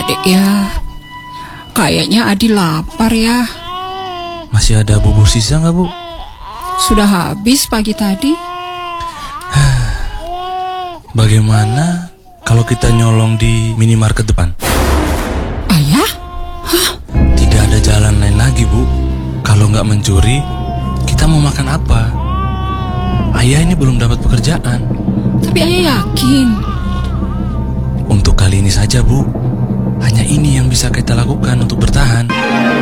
deh ya. Kayaknya Adi lapar ya. Masih ada bubur sisa nggak, Bu? Sudah habis pagi tadi. Bagaimana kalau kita nyolong di minimarket depan? Ayah? Hah? Tidak ada jalan lain lagi, Bu. Kalau nggak mencuri, kita mau makan apa? Ayah ini belum dapat pekerjaan. Tapi ayah yakin. Untuk kali ini saja, Bu. Hanya ini yang bisa kita lakukan untuk bertahan.